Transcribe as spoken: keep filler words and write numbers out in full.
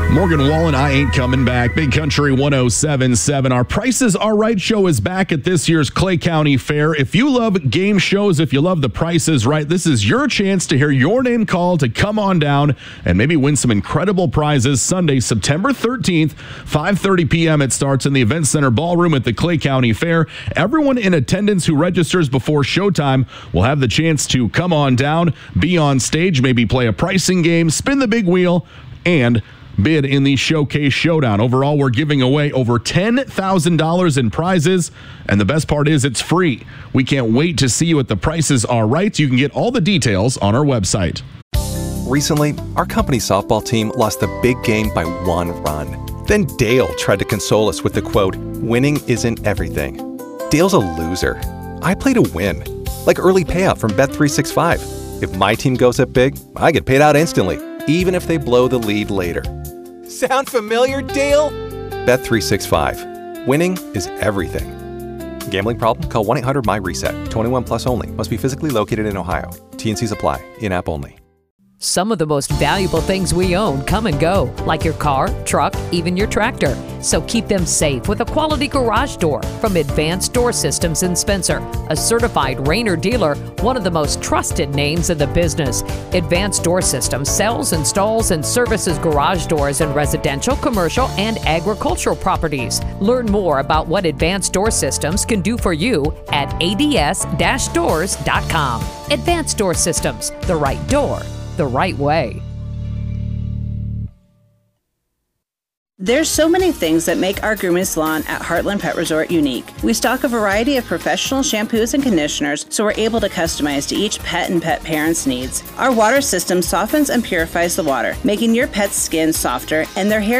Morgan Wallen, I Ain't Coming Back. Big Country one oh seven point seven. Our Prices Are Right show is back at this year's Clay County Fair. If you love game shows, if you love the Price is Right, this is your chance to hear your name called to come on down and maybe win some incredible prizes. Sunday, September thirteenth, five thirty p.m. It starts in the Event Center Ballroom at the Clay County Fair. Everyone in attendance who registers before showtime will have the chance to come on down, be on stage, maybe play a pricing game, spin the big wheel, and bid in the Showcase Showdown. Overall, we're giving away over ten thousand dollars in prizes, and the best part is it's free. We can't wait to see you at the Prices Are Right. You can get all the details on our website. Recently, our company softball team lost the big game by one run. Then Dale tried to console us with the quote, "Winning isn't everything." Dale's a loser. I play to win, like early payout from Bet three sixty-five. If my team goes up big, I get paid out instantly, even if they blow the lead later. Sound familiar, Dale? Bet three sixty-five. Winning is everything. Gambling problem? Call one eight hundred M Y reset. twenty-one plus only. Must be physically located in Ohio. T N Cs apply. In-app only. Some of the most valuable things we own come and go, like your car, truck, even your tractor. So keep them safe with a quality garage door from Advanced Door Systems in Spencer, a certified Rainer dealer, one of the most trusted names in the business. Advanced Door Systems sells, installs, and services garage doors in residential, commercial, and agricultural properties. Learn more about what Advanced Door Systems can do for you at A D S dash doors dot com. Advanced Door Systems, the right door, the right way. There's so many things that make our grooming salon at Heartland Pet Resort unique. We stock a variety of professional shampoos and conditioners, so we're able to customize to each pet and pet parent's needs. Our water system softens and purifies the water, making your pet's skin softer and their hair